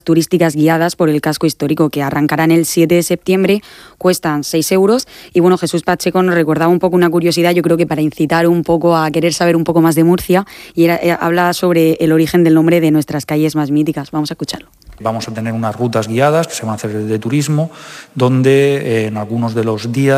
turísticas guiadas por el casco histórico que arrancarán el 7 de septiembre, cuestan 6 euros y bueno, Jesús Pacheco nos recordaba un poco una curiosidad, yo creo que para incitar un poco a querer saber un poco más de Murcia y habla sobre el origen del nombre de nuestras calles más míticas. Vamos a escucharlo. Vamos a tener unas rutas guiadas que se van a hacer de turismo, donde en algunos de los días